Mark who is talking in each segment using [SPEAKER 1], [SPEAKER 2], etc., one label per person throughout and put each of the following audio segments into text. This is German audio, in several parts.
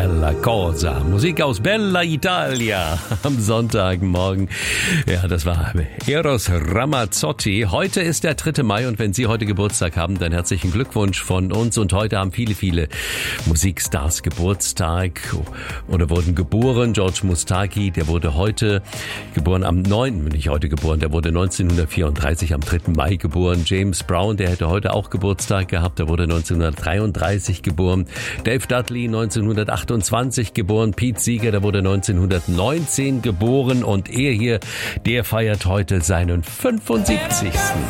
[SPEAKER 1] Bella Cosa. Musik aus Bella Italia am Sonntagmorgen. Ja, das war Eros Ramazzotti. Heute ist der 3. Mai und wenn Sie heute Geburtstag haben, dann herzlichen Glückwunsch von uns. Und heute haben viele Musikstars Geburtstag oder wurden geboren. George Mustaki, der wurde heute geboren am 9., nicht heute geboren, der wurde 1934 am 3. Mai geboren. James Brown, der hätte heute auch Geburtstag gehabt, der wurde 1933 geboren. Dave Dudley 1928 geboren, Pete Seeger, der wurde 1919 geboren und er hier, der feiert heute seinen 75.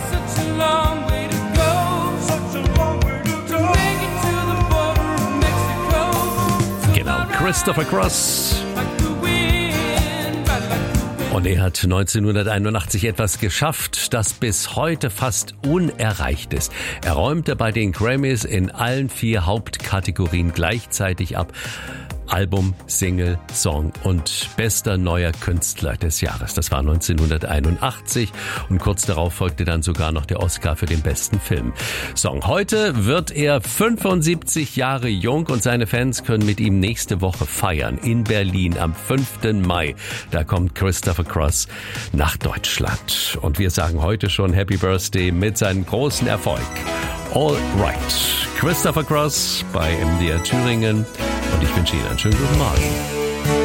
[SPEAKER 1] Genau, Christopher Cross. Und er hat 1981 etwas geschafft, das bis heute fast unerreicht ist. Er räumte bei den Grammys in allen 4 Hauptkategorien gleichzeitig ab. Album, Single, Song und bester neuer Künstler des Jahres. Das war 1981 und kurz darauf folgte dann sogar noch der Oscar für den besten Film. Song. Heute wird er 75 Jahre jung und seine Fans können mit ihm nächste Woche feiern in Berlin am 5. Mai. Da kommt Christopher Cross nach Deutschland. Und wir sagen heute schon Happy Birthday mit seinem großen Erfolg. All Right. Christopher Cross bei MDR Thüringen. Und ich wünsche Ihnen einen schönen guten Morgen.